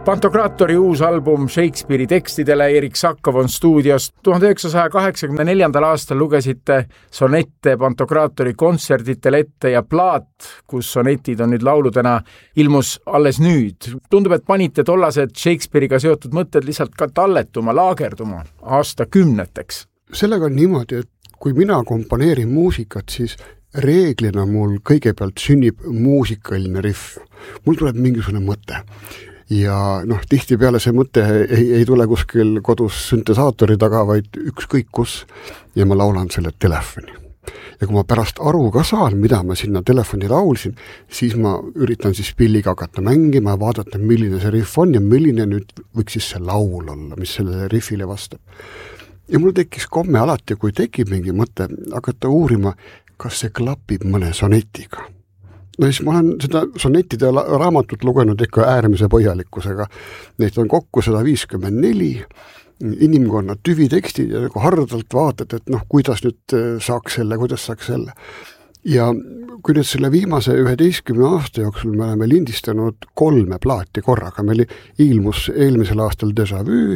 Pantokraatori uus album Shakespeare'i tekstidele Erik Sakov on stuudios. 1984. aastal lugesite sonette Pantokraatori kontserditel ette ja plaat, kus sonetid on nüüd lauludena, ilmus alles nüüd. Tundub, et panite tollased Shakespeare'iga seotud mõtted lihtsalt ka talletuma, laagerduma aastakümneteks. Sellega on niimoodi, et kui mina komponeerin muusikat, siis reeglina mul kõigepealt sünnib muusikaline riff. Mul tuleb mingisugune mõte. Ja tihti peale see mõte ei tule kuskil kodus süntesaatori taga, vaid ükskõik kus, ja ma laulan selle telefoni. Ja kui ma pärast aru ka saan, mida ma sinna telefoni laulsin, siis ma üritan siis pilliga hakata mängima ja vaadata, milline see riff on ja milline nüüd võiks siis see laul olla, mis sellele riffile vastab. Ja mul tekkis komme alati, kui tekib mingi mõte, hakata uurima, kas see klapib mõne sonetiga. Siis ma olen seda sonetide raamatut lugenud ikka äärmise põhjalikkusega. Neid on kokku 154 inimkonna tüvitekstid ja hardalt vaatad, et kuidas nüüd saaks selle. Ja kui nüüd selle viimase 11 aasta jooksul me oleme lindistanud 3 plaati korraga, meil ilmus eelmisel aastal Déjà Vu,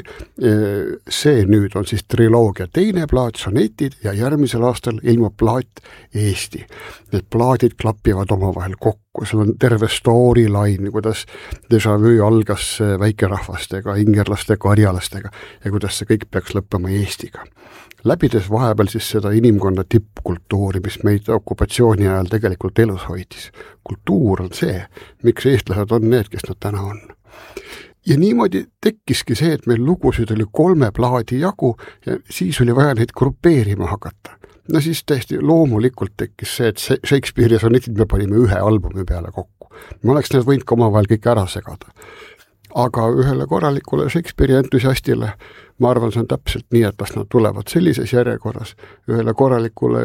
see nüüd on siis triloogia teine plaat, sonetid, ja järgmisel aastal ilmub plaat Eesti. Need plaadid klapivad omavahel kokku, seal on terve storyline, kuidas Déjà Vu algas väikerahvastega, ingerlaste, karjalastega ja kuidas see kõik peaks lõppema Eestiga. Läbides vahepeal siis seda inimkonna tippkultuuri, mis meid okupatsiooni ajal tegelikult elus hoidis. Kultuur on see, miks eestlased on need, kes nad täna on. Ja niimoodi tekkiski see, et meil lugusid oli 3 plaadi jagu ja siis oli vaja neid grupeerima hakata. Siis täiesti loomulikult tekkis see, et Shakespeare'i sonetid me panime ühe albumi peale kokku. Me oleks need võinud ka omavahel kõik ära segada. Aga ühele korralikule Shakespeare'i entusiastile, ma arvan, see on täpselt nii, et nad tulevad sellises järjekorras, ühele korralikule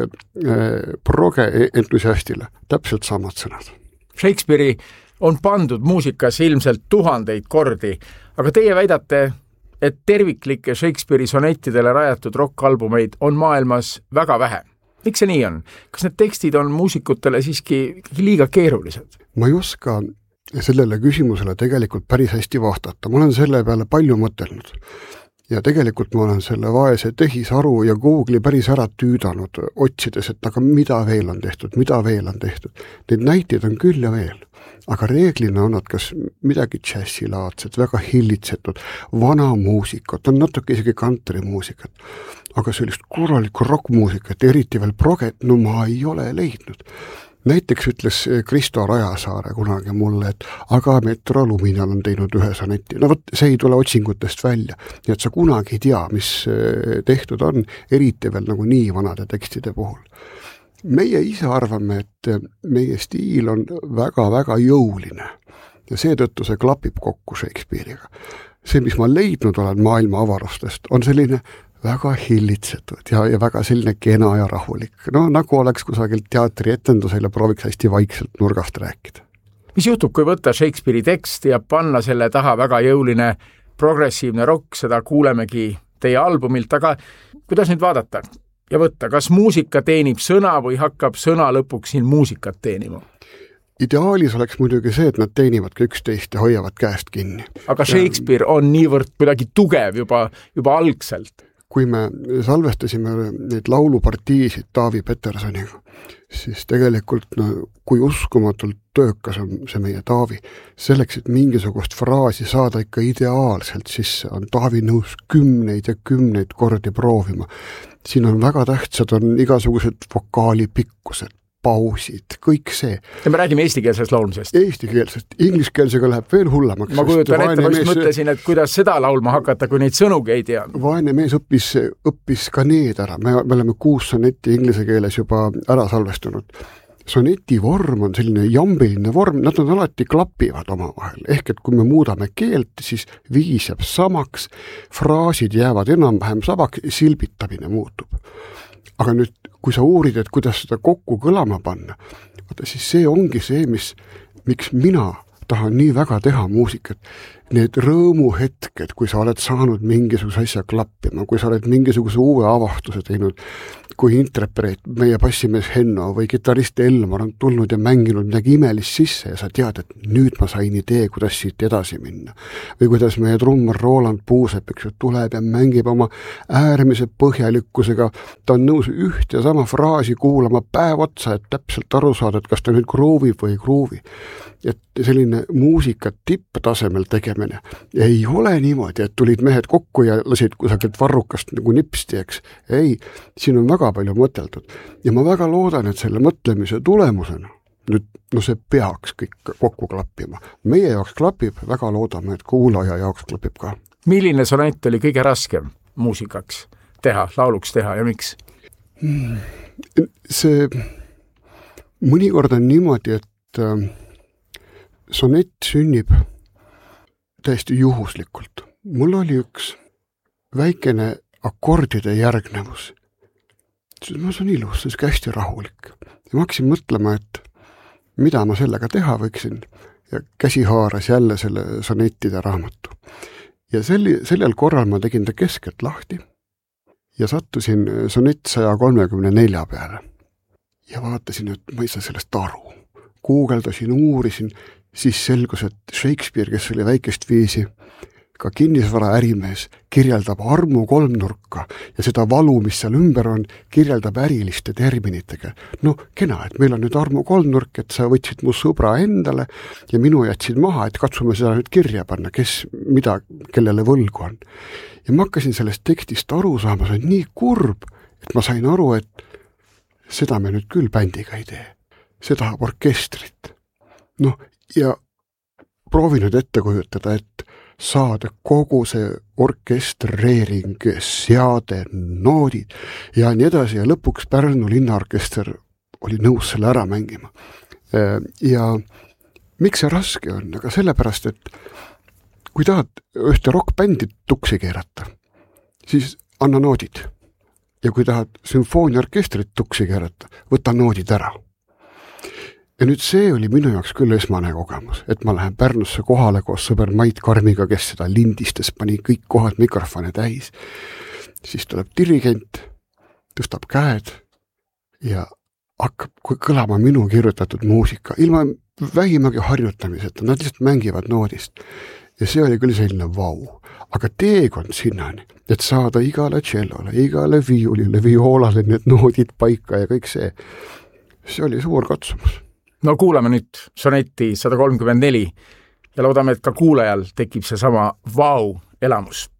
proge entusiastile täpselt samad sõnad. Shakespeare'i on pandud muusikas ilmselt 1000 kordi, aga teie väidate, et terviklike Shakespeare'i sonettidele rajatud rockalbumeid on maailmas väga vähe. Miks see nii on? Kas need tekstid on muusikutele siiski liiga keerulised? Ma ei oska sellele küsimusele tegelikult päris hästi vastata. Ma olen selle peale palju mõtelnud. Ja tegelikult ma olen selle vaese tehisaru ja Google'i päris ära tüüdanud, otsides, et aga mida veel on tehtud. Need näiteid on küll ja veel. Aga reeglina on nad kas midagi džässilaadset, väga hillitsetud, vana muusikat, on natuke isegi countrymuusikat. Aga sellist korralikku rockmuusikat, eriti veel proget, ma ei ole leidnud. Näiteks ütles Kristo Rajasaare kunagi mulle, et aga Metro Luminal on teinud ühe soneti. See ei tule otsingutest välja. Nii et sa kunagi ei tea, mis tehtud on, eriti veel nagu nii vanade tekstide puhul. Meie ise arvame, et meie stiil on väga-väga jõuline ja seetõttu see klapib kokku Shakespeare'iga. See, mis ma leidnud olen maailma avarustest, on selline väga hillitsetud ja väga selline kena ja rahulik. Nagu oleks kusagilt teatrietendusel ja prooviks hästi vaikselt nurgast rääkida. Mis juhtub, kui võtta Shakespeare'i tekst ja panna selle taha väga jõuline progressiivne rock, seda kuulemegi teie albumilt, aga kuidas nüüd vaadata ja võtta, kas muusika teenib sõna või hakkab sõna lõpuks siin muusikat teenima? Ideaalis oleks muidugi see, et nad teenivad ka üksteist ja hoiavad käest kinni. Aga Shakespeare on niivõrd kuidagi tugev juba algselt. Kui me salvestasime neid laulupartiisid Taavi Petersoniga, siis tegelikult kui uskumatult töökas on see meie Taavi, selleks, et mingisugust fraasi saada ikka ideaalselt sisse, on Taavi nõus 10 kordi proovima. Siin on väga tähtsad, on igasugused vokaalipikkused, pausid, kõik see. Ja me räägime eestikeelsest laulmisest. Eestikeelsest. Ingliskeelsega läheb veel hullemaks. Ma kujutan ette, ma just mõtlesin, et kuidas seda laulma hakata, kui neid sõnugi ei tea. Vaene mees õppis ka need ära. Me oleme 6 sonetti inglise keeles juba ära salvestunud. Soneti vorm on selline jambiline vorm, nad on alati klapivad omavahel. Ehk et kui me muudame keelt, siis viis jääb samaks, fraasid jäävad enam-vähem samaks, silbitamine muutub. Aga nüüd, kui sa uurid, et kuidas seda kokku kõlama panna, siis see ongi see, miks mina tahan nii väga teha muusikat, need rõõmuhetked, kui sa oled saanud mingisuguse asja klappima, kui sa oled mingisuguse uue avastuse teinud, kui interpreet, meie bassimees Henno või kitarrist Elmar on tulnud ja mänginud midagi imelist sisse ja sa tead, et nüüd ma sain idee, kuidas siit edasi minna. Või kuidas meie trummar Roland Puusepp, eks ju, tuleb ja mängib oma äärmise põhjalikkusega, ta on nõus üht ja sama fraasi kuulama päev otsa, et täpselt aru saada, et kas ta nüüd gruuvib või ei gruuvi. Et selline muusika tipptasemel tegemine ei ole niimoodi, et tulid mehed kokku ja lasid kusagilt varrukast nagu nipsti, eks. Ei, siin on väga palju mõteldud. Ja ma väga loodan, et selle mõtlemise tulemusena nüüd, see peaks kõik kokku klappima. Meie jaoks klapib, väga loodame, et kuulaja jaoks klapib ka. Milline sonett oli kõige raskem muusikaks teha, lauluks teha ja miks? See mõnikord on niimoodi, et sonett sünnib täiesti juhuslikult. Mul oli üks väikene akordide järgnevus. See on ilus, see on hästi rahulik. Ja ma hakkasin mõtlema, et mida ma sellega teha võiksin ja käsi haaras jälle selle sonettide raamatu. Ja sellel korral ma tegin ta keskelt lahti ja sattusin sonett 134 peale. Ja vaatasin, et ma ei saa sellest aru. Guugeldasin, uurisin, siis selgus, et Shakespeare, kes oli väikest viisi, ka kinnisvara ärimees, kirjeldab armu kolmnurka ja seda valu, mis seal ümber on, kirjeldab äriliste terminitega. Kena, et meil on nüüd armu kolmnurk, et sa võtsid mu sõbra endale ja minu jätsid maha, et katsume seda nüüd kirja panna, kes mida, kellele võlgu on. Ja ma hakkasin sellest tekstist aru saama, see on nii kurb, et ma sain aru, et seda me nüüd küll bändiga ei tee. See tahab orkestrit. Ja proovin nüüd ette kujutada, et saada kogu see orkestreering, seade, noodid ja nii edasi ja lõpuks Pärnu linnaorkester oli nõus selle ära mängima. Ja miks see raske on? Aga sellepärast, et kui tahad ühte rockbändi tuksi keerata, siis anna noodid. Ja kui tahad sümfooniaorkestrit tuksi keerata, võta noodid ära. Ja nüüd see oli minu jaoks küll esmane kogemus, et ma lähen Pärnusse kohale koos sõber Mait Karmiga, kes seda lindistes pani kõik kohad mikrofone täis. Siis tuleb dirigent, tõstab käed ja hakkab kõlama minu kirjutatud muusika, ilma vähimagi harjutamiseta, nad lihtsalt mängivad noodist. Ja see oli küll selline vau. Aga teekond sinnani, et saada igale tšellole, igale viiulile, vioolale need noodid paika ja kõik see oli suur katsumus. Kuulame nüüd sonetti 134 ja loodame, et ka kuulajal tekib see sama vau elamus.